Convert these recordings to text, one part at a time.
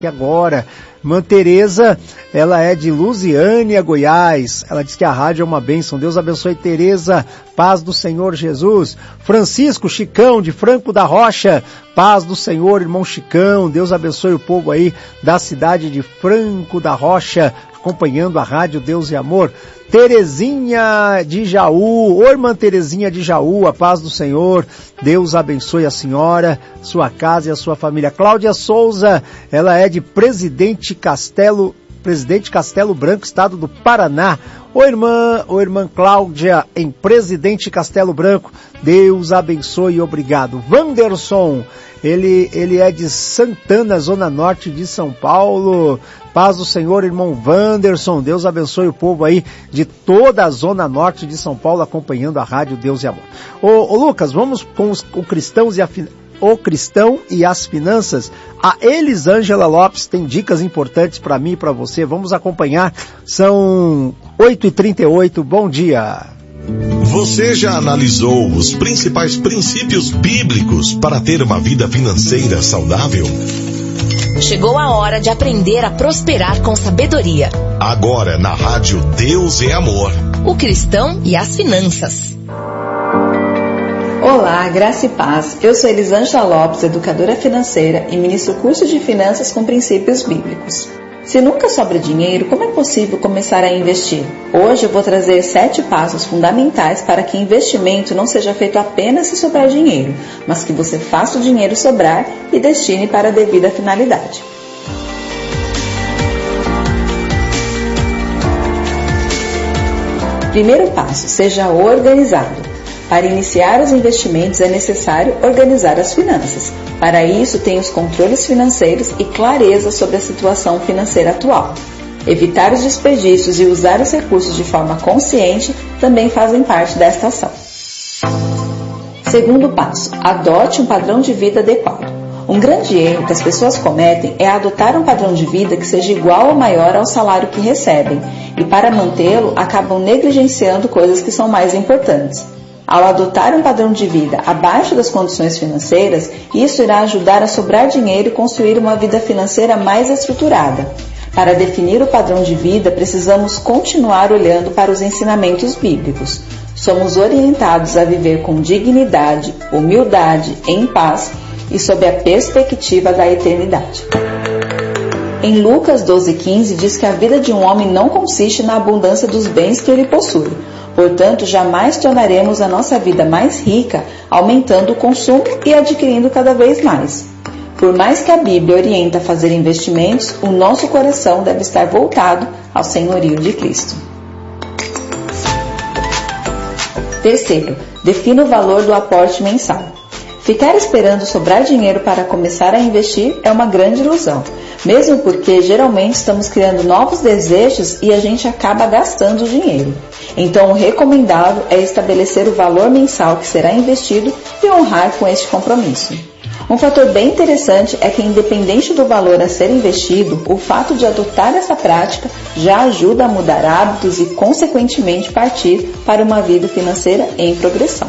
agora. Irmã Tereza, ela é de Lusiânia, Goiás. Ela diz que a rádio é uma bênção. Deus abençoe, Tereza. Paz do Senhor Jesus. Francisco Chicão, de Franco da Rocha. Paz do Senhor, irmão Chicão. Deus abençoe o povo aí da cidade de Franco da Rocha, acompanhando a rádio Deus e Amor. Terezinha de Jaú, oi irmã Terezinha de Jaú, a paz do Senhor, Deus abençoe a senhora, sua casa e a sua família. Cláudia Souza, ela é de Presidente Castelo Branco, estado do Paraná. Oi irmã Cláudia, em Presidente Castelo Branco, Deus abençoe e obrigado. Wanderson, ele é de Santana, zona norte de São Paulo. Paz do Senhor, irmão Wanderson, Deus abençoe o povo aí de toda a zona norte de São Paulo, acompanhando a rádio Deus e Amor. Ô Lucas, vamos com o Cristão e as Finanças. A Elisângela Lopes tem dicas importantes para mim e para você. Vamos acompanhar. São 8h38. Bom dia. Você já analisou os principais princípios bíblicos para ter uma vida financeira saudável? Chegou a hora de aprender a prosperar com sabedoria. Agora na rádio Deus e Amor. O Cristão e as Finanças. Olá, graça e paz. Eu sou Elisângela Lopes, educadora financeira e ministro curso de finanças com princípios bíblicos. Se nunca sobra dinheiro, como é possível começar a investir? Hoje eu vou trazer 7 passos fundamentais para que investimento não seja feito apenas se sobrar dinheiro, mas que você faça o dinheiro sobrar e destine para a devida finalidade. Primeiro passo, seja organizado. Para iniciar os investimentos é necessário organizar as finanças. Para isso, tenha os controles financeiros e clareza sobre a situação financeira atual. Evitar os desperdícios e usar os recursos de forma consciente também fazem parte desta ação. Segundo passo, adote um padrão de vida adequado. Um grande erro que as pessoas cometem é adotar um padrão de vida que seja igual ou maior ao salário que recebem, e para mantê-lo, acabam negligenciando coisas que são mais importantes. Ao adotar um padrão de vida abaixo das condições financeiras, isso irá ajudar a sobrar dinheiro e construir uma vida financeira mais estruturada. Para definir o padrão de vida, precisamos continuar olhando para os ensinamentos bíblicos. Somos orientados a viver com dignidade, humildade, em paz e sob a perspectiva da eternidade. Em Lucas 12,15 diz que a vida de um homem não consiste na abundância dos bens que ele possui. Portanto, jamais tornaremos a nossa vida mais rica aumentando o consumo e adquirindo cada vez mais. Por mais que a Bíblia orienta a fazer investimentos, o nosso coração deve estar voltado ao senhorio de Cristo. Terceiro, defina o valor do aporte mensal. Ficar esperando sobrar dinheiro para começar a investir é uma grande ilusão, mesmo porque geralmente estamos criando novos desejos e a gente acaba gastando o dinheiro. Então o recomendável é estabelecer o valor mensal que será investido e honrar com este compromisso. Um fator bem interessante é que, independente do valor a ser investido, o fato de adotar essa prática já ajuda a mudar hábitos e, consequentemente, partir para uma vida financeira em progressão.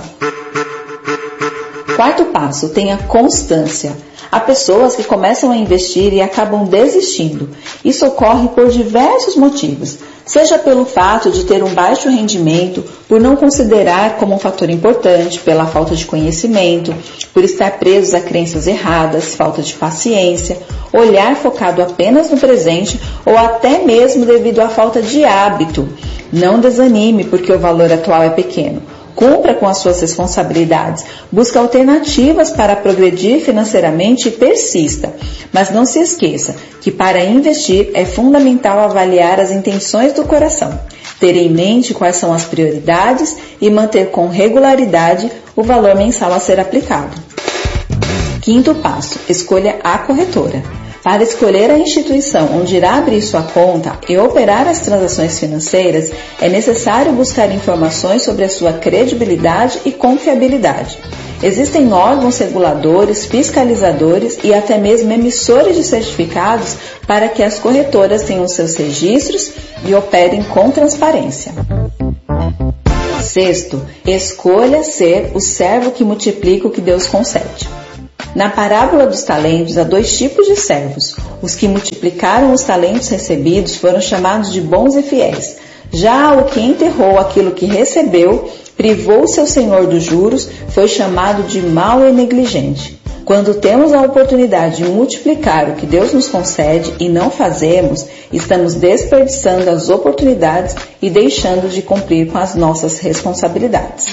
Quarto passo, tenha constância. Há pessoas que começam a investir e acabam desistindo. Isso ocorre por diversos motivos, seja pelo fato de ter um baixo rendimento, por não considerar como um fator importante, pela falta de conhecimento, por estar presos a crenças erradas, falta de paciência, olhar focado apenas no presente ou até mesmo devido à falta de hábito. Não desanime porque o valor atual é pequeno. Cumpra com as suas responsabilidades, busque alternativas para progredir financeiramente e persista. Mas não se esqueça que para investir é fundamental avaliar as intenções do coração, ter em mente quais são as prioridades e manter com regularidade o valor mensal a ser aplicado. Quinto passo, escolha a corretora. Para escolher a instituição onde irá abrir sua conta e operar as transações financeiras, é necessário buscar informações sobre a sua credibilidade e confiabilidade. Existem órgãos reguladores, fiscalizadores e até mesmo emissores de certificados para que as corretoras tenham seus registros e operem com transparência. Sexto, escolha ser o servo que multiplica o que Deus concede. Na parábola dos talentos, há 2 tipos de servos. Os que multiplicaram os talentos recebidos foram chamados de bons e fiéis. Já o que enterrou aquilo que recebeu, privou seu senhor dos juros, foi chamado de mau e negligente. Quando temos a oportunidade de multiplicar o que Deus nos concede e não fazemos, estamos desperdiçando as oportunidades e deixando de cumprir com as nossas responsabilidades.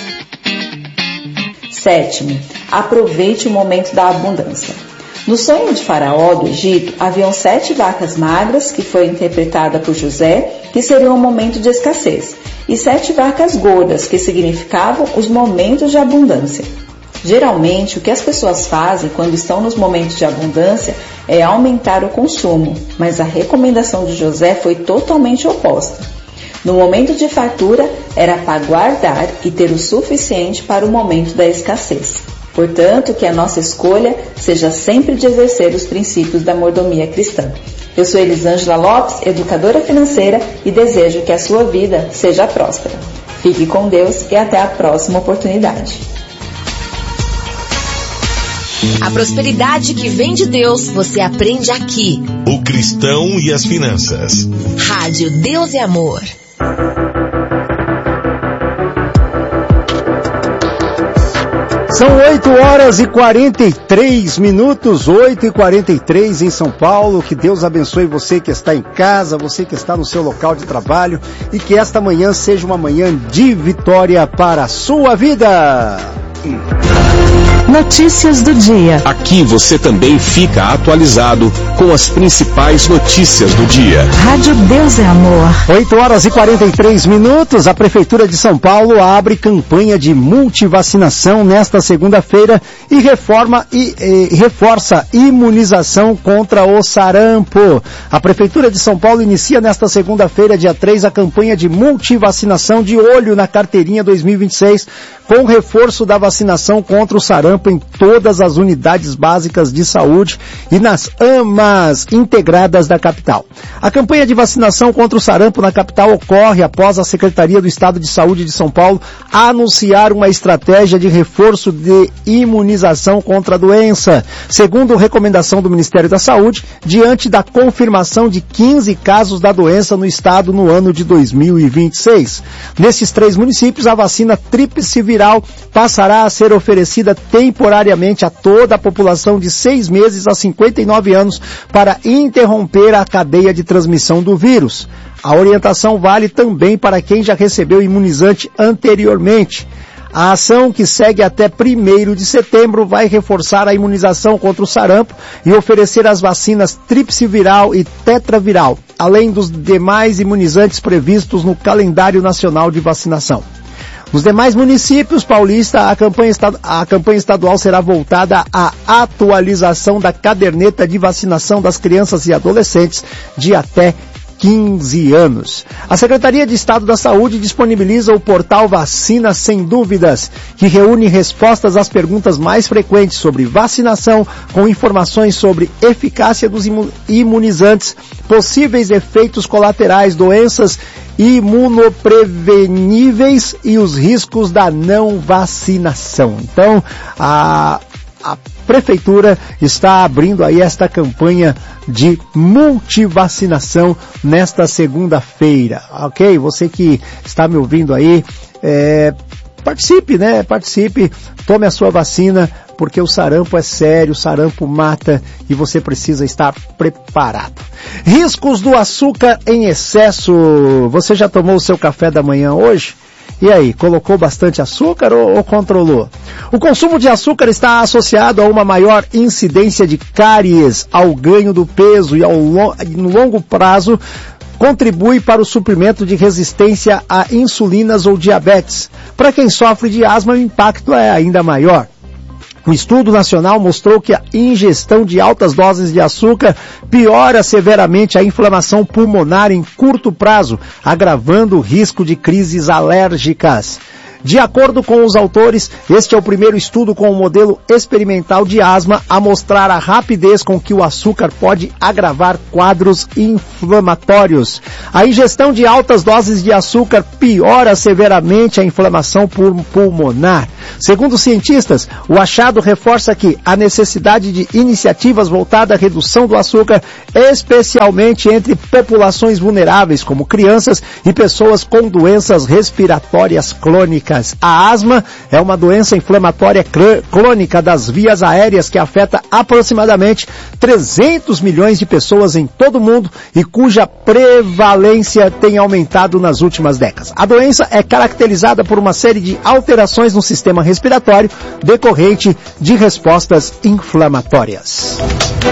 7. Aproveite o momento da abundância. No sonho de Faraó do Egito, haviam 7 vacas magras, que foi interpretada por José, que seriam um momento de escassez, e 7 vacas gordas, que significavam os momentos de abundância. Geralmente, o que as pessoas fazem quando estão nos momentos de abundância é aumentar o consumo, mas a recomendação de José foi totalmente oposta. No momento de fartura, era para guardar e ter o suficiente para o momento da escassez. Portanto, que a nossa escolha seja sempre de exercer os princípios da mordomia cristã. Eu sou Elisângela Lopes, educadora financeira, e desejo que a sua vida seja próspera. Fique com Deus e até a próxima oportunidade. A prosperidade que vem de Deus, você aprende aqui. O Cristão e as Finanças. Rádio Deus é Amor. São 8h43, 8h43 em São Paulo. Que Deus abençoe você que está em casa, você que está no seu local de trabalho, e que esta manhã seja uma manhã de vitória para a sua vida. Notícias do dia. Aqui você também fica atualizado com as principais notícias do dia. Rádio Deus é Amor. 8h43. A Prefeitura de São Paulo abre campanha de multivacinação nesta segunda-feira e reforça imunização contra o sarampo. A Prefeitura de São Paulo inicia nesta segunda-feira, dia 3, a campanha de multivacinação de olho na carteirinha 2026, com reforço da vacinação contra o sarampo em todas as unidades básicas de saúde e nas AMAs integradas da capital. A campanha de vacinação contra o sarampo na capital ocorre após a Secretaria do Estado de Saúde de São Paulo anunciar uma estratégia de reforço de imunização contra a doença, segundo recomendação do Ministério da Saúde, diante da confirmação de 15 casos da doença no estado no ano de 2026. Nesses 3 municípios, a vacina tríplice viral passará a ser oferecida temporariamente a toda a população de 6 meses a 59 anos para interromper a cadeia de transmissão do vírus. A orientação vale também para quem já recebeu imunizante anteriormente. A ação, que segue até 1º de setembro, vai reforçar a imunização contra o sarampo e oferecer as vacinas tríplice viral e tetraviral, além dos demais imunizantes previstos no calendário nacional de vacinação. Nos demais municípios paulistas, a campanha estadual será voltada à atualização da caderneta de vacinação das crianças e adolescentes de até 15 anos. A Secretaria de Estado da Saúde disponibiliza o portal Vacina Sem Dúvidas, que reúne respostas às perguntas mais frequentes sobre vacinação, com informações sobre eficácia dos imunizantes, possíveis efeitos colaterais, doenças imunopreveníveis e os riscos da não vacinação. Então, a Prefeitura está abrindo aí esta campanha de multivacinação nesta segunda-feira, ok? Você que está me ouvindo aí, participe, tome a sua vacina, porque o sarampo é sério, o sarampo mata e você precisa estar preparado. Riscos do açúcar em excesso. Você já tomou o seu café da manhã hoje? E aí, colocou bastante açúcar ou controlou? O consumo de açúcar está associado a uma maior incidência de cáries, ao ganho do peso e no longo prazo contribui para o suprimento de resistência a insulinas ou diabetes. Para quem sofre de asma, o impacto é ainda maior. Um estudo nacional mostrou que a ingestão de altas doses de açúcar piora severamente a inflamação pulmonar em curto prazo, agravando o risco de crises alérgicas. De acordo com os autores, este é o primeiro estudo com um modelo experimental de asma a mostrar a rapidez com que o açúcar pode agravar quadros inflamatórios. A ingestão de altas doses de açúcar piora severamente a inflamação pulmonar. Segundo os cientistas, o achado reforça que a necessidade de iniciativas voltadas à redução do açúcar, especialmente entre populações vulneráveis, como crianças e pessoas com doenças respiratórias crônicas. A asma é uma doença inflamatória crônica das vias aéreas que afeta aproximadamente 300 milhões de pessoas em todo o mundo e cuja prevalência tem aumentado nas últimas décadas. A doença é caracterizada por uma série de alterações no sistema respiratório decorrente de respostas inflamatórias.